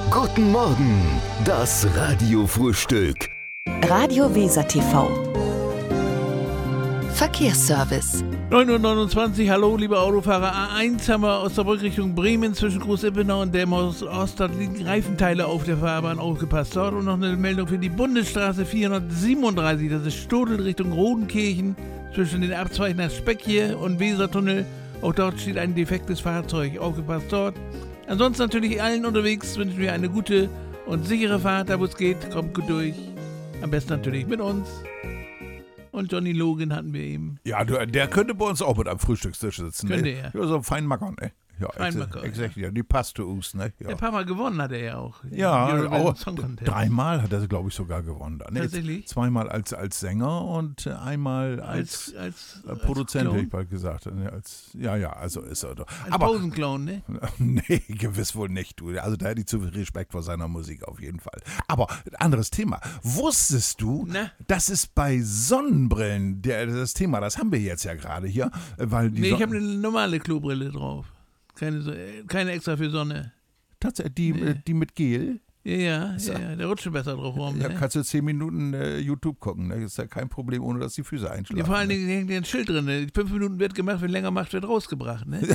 Guten Morgen, das Radiofrühstück. Radio Weser TV. Verkehrsservice. 9:29 Uhr, hallo liebe Autofahrer. A1 haben wir Osnabrück Richtung Bremen zwischen Groß-Ippenau und Delmhorst Ost. Dort liegen Reifenteile auf der Fahrbahn, aufgepasst. Dort und noch eine Meldung für die Bundesstraße 437, das ist Stodel Richtung Rodenkirchen zwischen den Abzweigen nach Speckje und Wesertunnel. Auch dort steht ein defektes Fahrzeug, aufgepasst dort. Ansonsten natürlich allen unterwegs wünschen wir eine gute und sichere Fahrt, da wo es geht, kommt gut durch. Am besten natürlich mit uns. Und Johnny Logan hatten wir eben. Ja, der könnte bei uns auch mit am Frühstückstisch sitzen. Könnte ne? er. Ja, so ein Feinmacker, ne? Ja, Feinmacker, exakt, ja. Die passt zu uns, ne? Ja, Ein paar Mal gewonnen hat er ja auch. ja Eurovision auch Song Contest. 3-mal hat er, glaube ich, sogar gewonnen. Ne? Tatsächlich? 2-mal als Sänger und einmal als Produzent, Clown? hätte ich bald gesagt. Ne? Also ist er doch. Als Pausenclown, ne? Nee, gewiss wohl nicht, du. Also da hätte ich zu viel Respekt vor seiner Musik auf jeden Fall. Aber anderes Thema. Wusstest du, Na? dass es bei Sonnenbrillen, das Thema, das haben wir jetzt ja gerade hier, weil die Nee, ich habe eine normale Klobrille drauf. Keine extra für Sonne. Tatsächlich, die mit Gel? Ja, der rutscht besser drauf rum. Da Ne? kannst du 10 Minuten YouTube gucken. Das ist ja kein Problem, ohne dass die Füße einschlafen. Ja, vor allen Dingen hängt ja ein Schild drin. Ne? 5 Minuten wird gemacht, wenn länger macht, wird rausgebracht. Ne?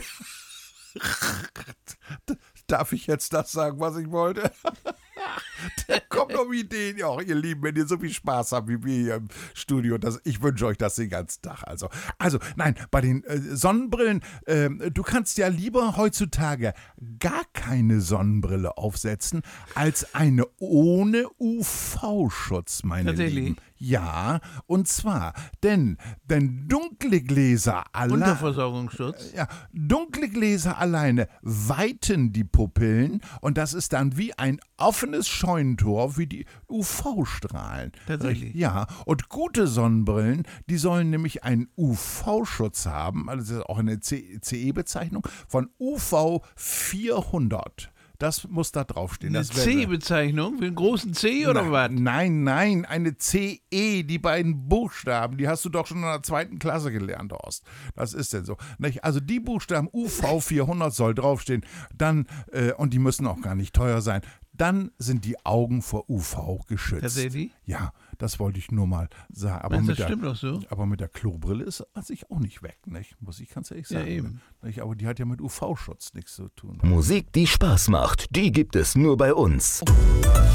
Darf ich jetzt das sagen, was ich wollte? Da kommen noch Ideen. Ja, ihr Lieben, wenn ihr so viel Spaß habt wie wir hier im Studio, ich wünsche euch das den ganzen Tag. Also nein, bei den Sonnenbrillen, du kannst ja lieber heutzutage gar keine Sonnenbrille aufsetzen, als eine ohne UV-Schutz, meine Lieben. Ja, und zwar, denn dunkle Gläser alleine. Unterversorgungsschutz. Ja, dunkle Gläser alleine weiten die Pupillen und das ist dann wie ein offenes Scheunentor wie die UV-Strahlen. Tatsächlich. Ja, und gute Sonnenbrillen, die sollen nämlich einen UV-Schutz haben, also das ist auch eine CE-Bezeichnung, von UV 400. Das muss da draufstehen. Eine C-Bezeichnung für einen großen C oder was? Nein, eine CE, die beiden Buchstaben, die hast du doch schon in der 2. Klasse gelernt, Horst. Das ist denn so. Also die Buchstaben UV 400 soll draufstehen, dann, und die müssen auch gar nicht teuer sein, dann sind die Augen vor UV geschützt. Tatsächlich? Ja, das wollte ich nur mal sagen. Aber Meinst du, das stimmt doch so? Aber mit der Klobrille ist ich auch nicht weg, nicht? Muss ich ganz ehrlich sagen. Ja, eben. Nicht? Aber die hat ja mit UV-Schutz nichts zu tun. Musik, die Spaß macht, die gibt es nur bei uns.